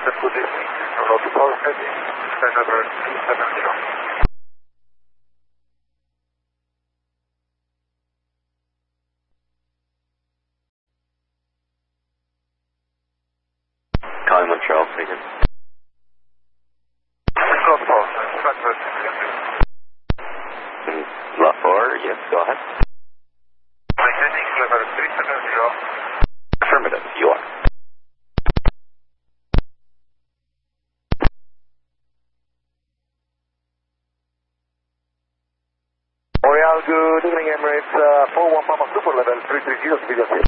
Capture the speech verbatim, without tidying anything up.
the position, road to power heading, November two seven zero. Calling Montreal, speaking. Road to power, November two seven zero. La four, yes, go ahead. Heading level three seven zero. Affirmative, you are. L'Oreal, good evening, Emirates, uh, four one Papa Super level three three zero, speed of